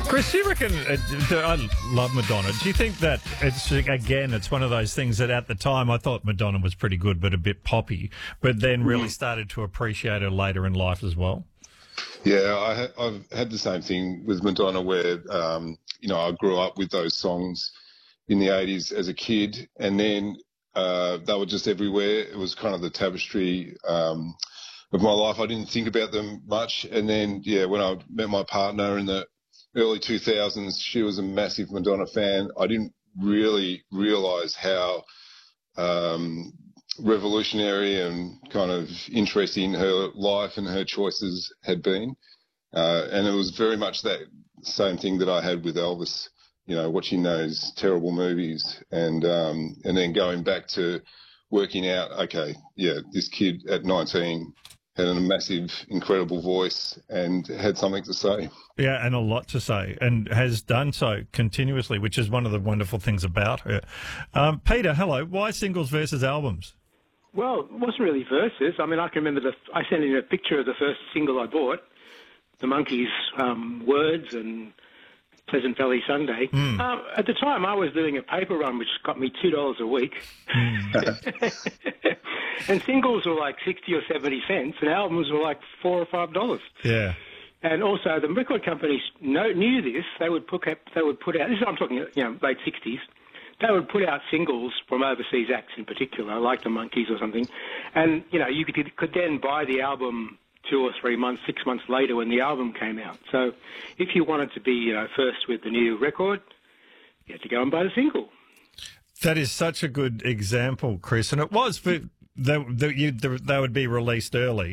Chris, do you reckon, I love Madonna, do you think that it's one of those things that at the time I thought Madonna was pretty good but a bit poppy, but then really started to appreciate her later in life as well? Yeah, I've had the same thing with Madonna where, I grew up with those songs in the 80s as a kid, and then they were just everywhere. It was kind of the tapestry of my life. I didn't think about them much. And then, when I met my partner in the early 2000s, she was a massive Madonna fan. I didn't really realise how revolutionary and kind of interesting her life and her choices had been. And it was very much that same thing that I had with Elvis, watching those terrible movies and then going back to working out, this kid at 19 had a massive, incredible voice and had something to say. Yeah, and a lot to say, and has done so continuously, which is one of the wonderful things about her. Peter, hello. Why singles versus albums? Well, it wasn't really verses. I mean, I can remember I sent in a picture of the first single I bought, the Monkees' Words and Pleasant Valley Sunday. At the time, I was doing a paper run, which got me $2 a week. And singles were like 60 or 70 cents, and albums were like $4 or $5. Yeah. And also, the record companies knew this. They would put out. This is I'm talking, late 60s. They would put out singles from overseas acts in particular, like the Monkees or something. And you could then buy the album 2 or 3 months, 6 months later when the album came out. So if you wanted to be first with the new record, you had to go and buy the single. That is such a good example, Chris. And it was, they would be released early.